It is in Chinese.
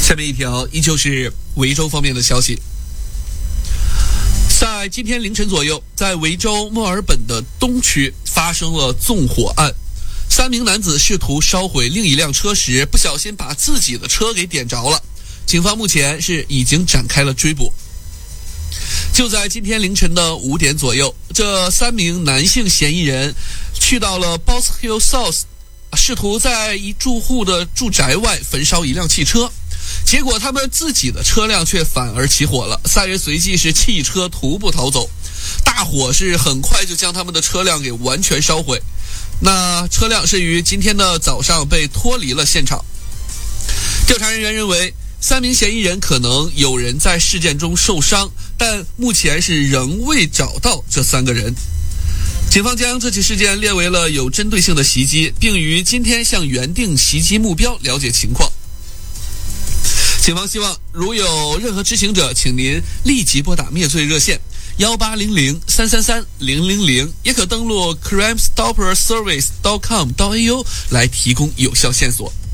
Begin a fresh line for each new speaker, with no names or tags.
下面一条依旧是维州方面的消息。在今天凌晨左右，在维州墨尔本的东区发生了纵火案，3名男子试图烧毁另一辆车时，不小心把自己的车给点着了。警方目前是已经展开了追捕。就在今天凌晨的5点左右，这3名男性嫌疑人去到了 Boss Hill South， 试图在一住户的住宅外焚烧一辆汽车。结果他们自己的车辆却反而起火了，3人随即是弃车徒步逃走，大火是很快就将他们的车辆给完全烧毁。那车辆是于今天的早上被脱离了现场。调查人员认为3名嫌疑人可能有人在事件中受伤，但目前是仍未找到这3个人。警方将这起事件列为了有针对性的袭击，并于今天向原定袭击目标了解情况。警方希望如有任何知情者，请您立即拨打灭罪热线1800-333-000，也可登录 crimestopperservice.com.au 来提供有效线索。